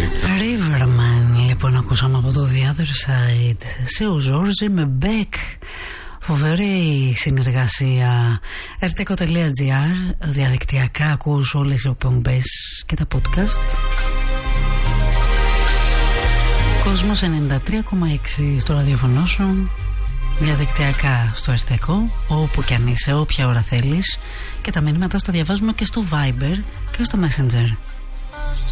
Riverman, λοιπόν, ακούσαμε από το The Other Side. Σε ο Ζόρζι με Beck. Φοβερή συνεργασία. Erteco.gr. Διαδικτυακά ακούς όλες οι εκπομπές και τα podcast. Κόσμος 93,6 στο ραδιοφωνό σου. Διαδικτυακά στο Erteco, όπου κι αν είσαι, όποια ώρα θέλεις. Και τα μηνύματα τα διαβάζουμε και στο Viber και στο Messenger.